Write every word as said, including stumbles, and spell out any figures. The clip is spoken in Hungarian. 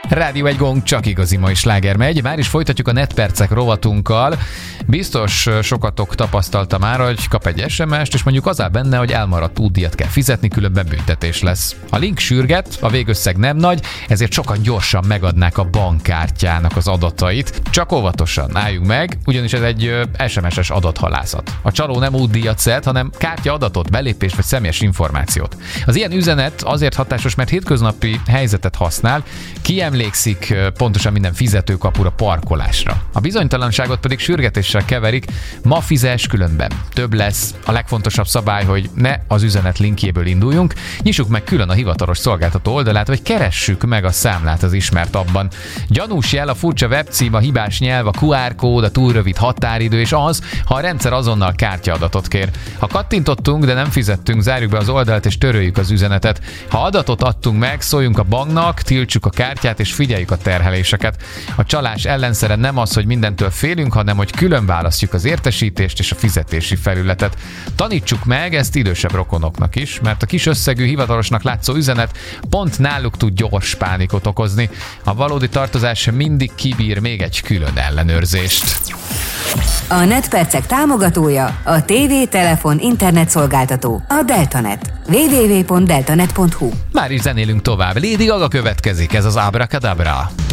Rádió egy gong, csak igazi mai sláger megy. Már is folytatjuk a netpercek rovatunkkal. Biztos sokatok tapasztalta már, hogy kap egy es em est, és mondjuk az áll benne, hogy elmaradt útdíjat kell fizetni, különben büntetés lesz. A link sürget, a végösszeg nem nagy, ezért sokan gyorsan megadnák a bankkártyának az adatait. Csak óvatosan álljunk meg, ugyanis ez egy es em es-es adathalászat. A csaló nem útdíjat szed, hanem kártya adatot, belépést vagy személyes információt. Az ilyen üzenet azért hatásos, mert hétköznapi helyzetet használ, ki emlékszik pontosan minden fizetőkapura, parkolásra. A bizonytalanságot pedig sürgetéssel keverik, ma fizes, különben több lesz. A legfontosabb szabály, hogy ne az üzenet linkjéből induljunk, nyissuk meg külön a hivatalos szolgáltató oldalát, vagy keressük meg a számlát az ismert abban. Gyanús jel, a furcsa webcím, a hibás nyelv, a kú ár kód, a túl rövid határidő, és az, ha a rendszer azonnal kártyaadatot kér. Ha kattintottunk, de nem fizettünk, zárjuk be az oldalt és töröljük az üzenetet. Ha adatot adtunk meg, szóljunk a banknak, tiltsuk a kártyát és figyeljük a terheléseket. A csalás ellenszere nem az, hogy mindentől félünk, hanem hogy külön választjuk az értesítést és a fizetési felületet. Tanítsuk meg ezt idősebb rokonoknak is, mert a kis összegű hivatalosnak látszó üzenet pont náluk tud gyors pánikot okozni. A valódi tartozás mindig kibír még egy külön ellenőrzést. A netpercek támogatója a tévé, telefon, internet szolgáltató, a Deltanet. double-u double-u double-u pont deltanet pont hu. Már is zenélünk tovább. Lady Gaga következik, ez az Abracadabra.